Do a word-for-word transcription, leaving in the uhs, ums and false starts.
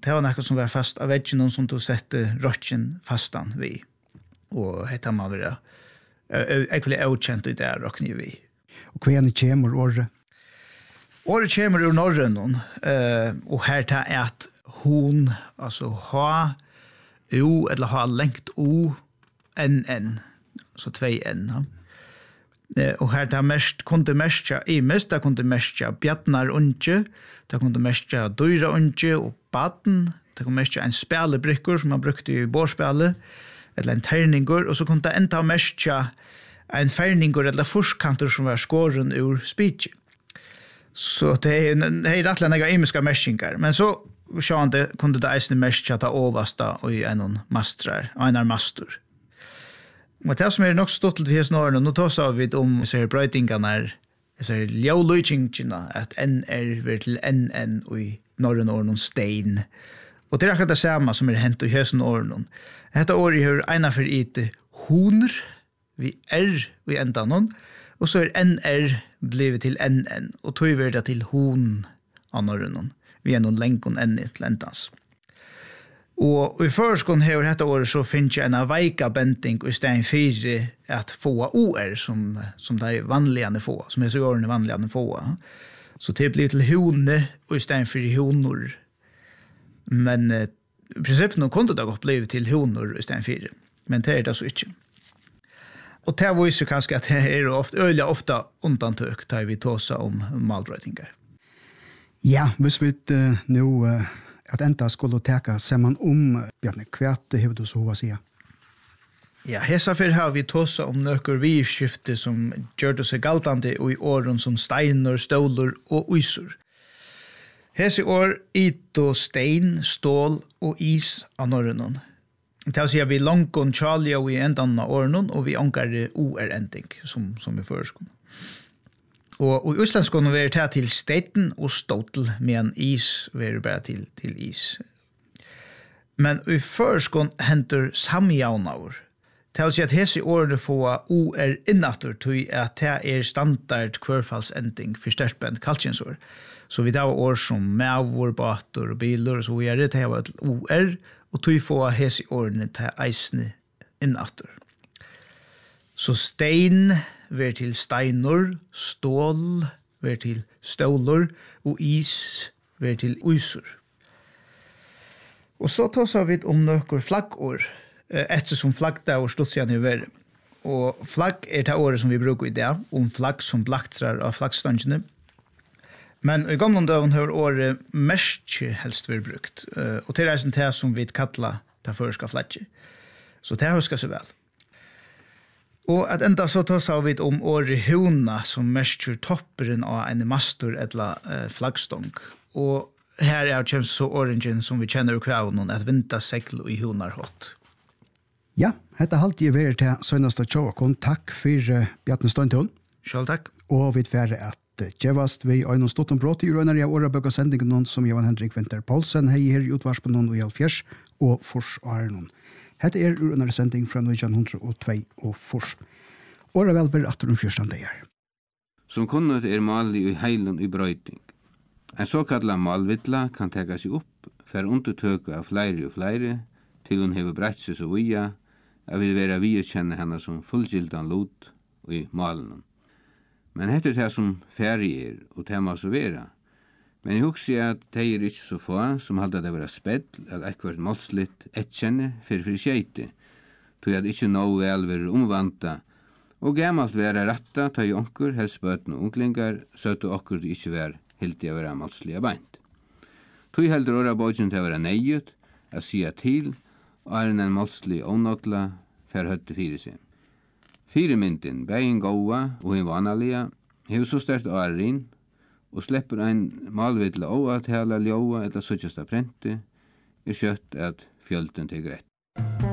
det var noe som var fast av veggen som du sette røtjen fastan vi. Og hette man være egentlig avkjent i det råkne vi. Og hva er det kommer året? Året kommer ur norrønnen, uh, og her tar er at hun, altså ha, u, eller ha lengt o, n, n, så tvei n, ja. Uh, og her tar mest, kunde mestja i mest, det kunde mestja bjarnar unge, det kunde mestja dyra unge og baden, det kunde mestja en spjalebrikkur som man brukte i bårspjale, eller en terningur, og så kunde det enda mestja en ferningur eller forskanter som var skåren ur spitje. Så det er, det er rettelig nega imiska mestingar, men så sjående kunde det eisne mestja ta oversta og i en mastrar, einar mastur. Men det som er nok stått til hos Norge, nå tar vi om disse brøytingarna, disse ljåløytingina, at n er vir til n n og i Norge Norge stein. Og det er akkurat det samme som er hent i hos Norge. Dette året har ena for ite honr, vi er i enda noen, og så er N R blivet til N N, og tog vi det til hon av Norrønnen. Vi er noen lenkon N til endans. Og i førskånd her dette året så finnes jeg en veika bending i stedet for at få O R som, som det er vanligere få, som er så årene vanligere få. Så det blir til hone og i stedet for honor. Men eh, i prinsippet nå kunne det godt bli til honor i stedet for, men det er det så ikke. Og det viser kanskje at det er ofte, øyelig ofte undantøk da vi tåser om malbrøytingar. Ja, hvis vi uh, nå uh, at enda skulle teka sammen om uh, Bjarne, hva har du så hva sier? Ja, hesa fyrir har vi tåsa om nøkker vivskifte som gjør det seg galtande og i åren som steiner, ståler og uisur. Hese år ito stein, stål og is av norrønnen. Det vil si at vi langon tjalja i endan av åren, og vi ankar O R-ending, som, som vi foresker. Og, og i Østlandskånen vil det til steiten og ståtel, men is vil det bare til, til is. Men i foresker henter samjaunavur. Det vil si at hese årene får O R innatur, til at det er standard kvørfallsending for størstbent kalkjensår. Så vi da var år som mavur, bator og biler, og så er det til O R, og tog få hes i årene til eisene innatur. Så stein ver til steinor, stål ver til stålor, og is ver til uisur. Og så tar vi om nøkker flaggår, ettersom flaggdag og stodsian i verden. Og flagg er det året som vi bruker i det, om flagg som blaktrar av flaggstangene. Men i gamle døven har året mest helst vært brukt. Uh, og det er en det som vi kallar det førska flagget. Så det husker seg vel. Og at enda så tar vi om året hona som mest topperen av en mastor eller uh, flaggstång. Og her er det så orangen som vi kjenner ur kraven at vinta segl i honar hot. Ja, dette halte jeg vært til søgneste tjåkon. Takk for uh, Bjarne Støyntån. Selv takk. Og vi tverre at Gjevast vi og noen stått om brått i rønner av årebøk og sendingen som Johan Henrik Winter Poulsen hei her i utvarspen og i halvfjers og fors Arnon. Hette er rønner sending fra nitton oh two og fors. Åre velber atter om fyrstande er. Som kunnet er malig i heilen i brøyting. En såkallat malvittla kan teka seg opp for undertøke av flere og flere til hun hever brett seg så via at vi vera vi kjenne henne som fullgildan lot i malen. Men hette er det som færre er, og det må så være. Men jeg husker at det er ikke så få som halda det være spedd, at ekkert målslitt etkjenne for for skjeite, tog at ikke noe vel være omvanta, og gammalt være ratta, ta i onker, helst bøten og unglingar, så at okkur det ikke være helt å være målslige beint. Tog heldur åra bøtjen til å være neiut, at sia til, og er en målslig ånåtla, for høtte fire seg. Fire mynden, begin gåa og en vanalia, hever så stert årin, og slipper ein malvidla å at hela ljóa eller suttjasta prente, er kjøtt at fjölden til grett.